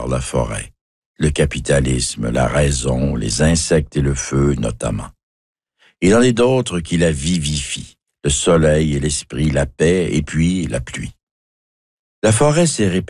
par la forêt. Le capitalisme, la raison, les insectes et le feu notamment. Il en est d'autres qui la vivifient, le soleil et l'esprit, la paix et puis la pluie. La forêt s'est